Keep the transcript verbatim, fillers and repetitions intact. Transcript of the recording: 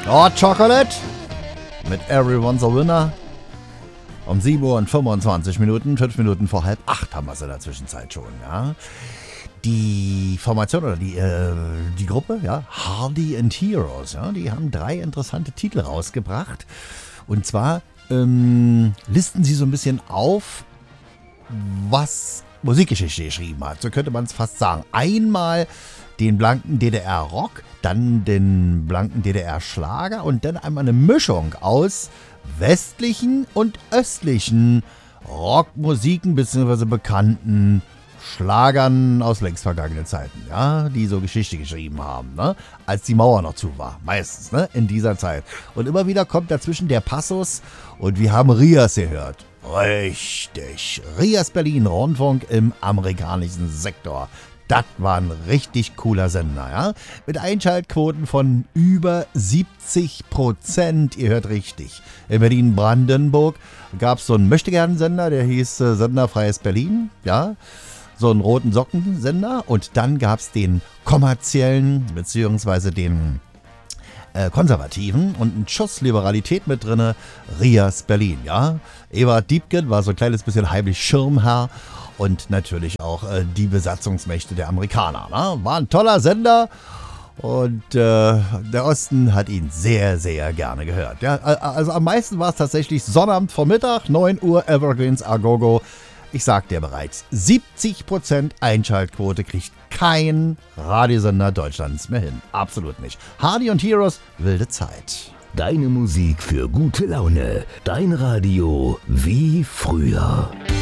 Hot Chocolate mit Everyone's a Winner. Um sieben Uhr und fünfundzwanzig Minuten, fünf Minuten vor halb acht haben wir es in der Zwischenzeit schon, ja. Die Formation oder die, äh, die Gruppe, ja, Hardy and Heroes, ja, die haben drei interessante Titel rausgebracht. Und zwar ähm, listen sie so ein bisschen auf, was Musikgeschichte geschrieben hat. So könnte man es fast sagen. Einmal den blanken D D R-Rock, dann den blanken D D R-Schlager und dann einmal eine Mischung aus westlichen und östlichen Rockmusiken bzw. bekannten Schlagern aus längst vergangenen Zeiten, ja, die so Geschichte geschrieben haben, ne, als die Mauer noch zu war, meistens, ne, in dieser Zeit. Und immer wieder kommt dazwischen der Passus und wir haben Rias gehört. Richtig, Rias Berlin Rundfunk im amerikanischen Sektor. Das war ein richtig cooler Sender, ja. Mit Einschaltquoten von über siebzig Prozent. Ihr hört richtig. In Berlin-Brandenburg gab es so einen Möchtegern-Sender, der hieß äh, Senderfreies Berlin, ja. So einen roten Sockensender. Und dann gab es den kommerziellen, beziehungsweise den äh, konservativen und einen Schuss Liberalität mit drinne, Rias Berlin, ja. Ewald Diepgen war so ein kleines bisschen heimlich Schirmherr. Und natürlich auch äh, die Besatzungsmächte der Amerikaner. Ne? War ein toller Sender und äh, der Osten hat ihn sehr, sehr gerne gehört. Ja? Also am meisten war es tatsächlich Sonnabend Vormittag, neun Uhr, Evergreens Agogo. Ich sagte ja bereits, siebzig Prozent Einschaltquote kriegt kein Radiosender Deutschlands mehr hin. Absolut nicht. Hardy und Heroes, wilde Zeit. Deine Musik für gute Laune. Dein Radio wie früher.